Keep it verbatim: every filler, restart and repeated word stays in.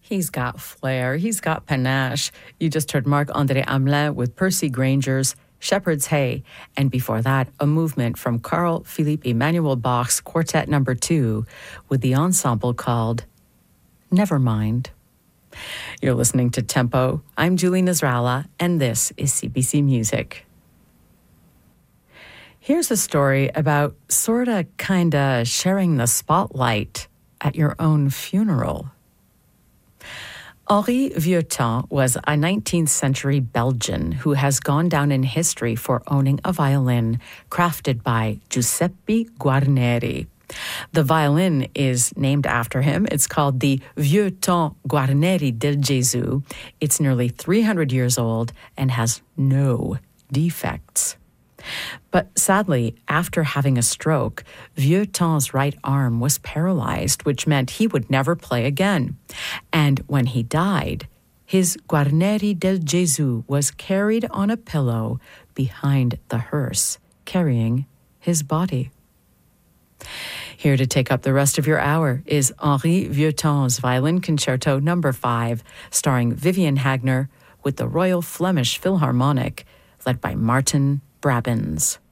He's got flair. He's got panache. You just heard Marc-André Hamelin with Percy Granger's Shepherd's Hay, and before that, a movement from Carl Philipp Emanuel Bach's Quartet Number Two with the ensemble called Nevermind. You're listening to Tempo. I'm Julie Nasrallah, and this is C B C Music. Here's a story about sorta, kinda sharing the spotlight at your own funeral. Henri Vieuxtemps was a nineteenth century Belgian who has gone down in history for owning a violin crafted by Giuseppe Guarneri. The violin is named after him. It's called the Vieuxtemps Guarneri del Gesù. It's nearly three hundred years old and has no defects. But sadly, after having a stroke, Vieuxtemps's right arm was paralyzed, which meant he would never play again. And when he died, his Guarneri del Gesù was carried on a pillow behind the hearse, carrying his body. Here to take up the rest of your hour is Henri Vieuxtemps's Violin Concerto Number Five, starring Vivian Hagner with the Royal Flemish Philharmonic, led by Martin Brabins.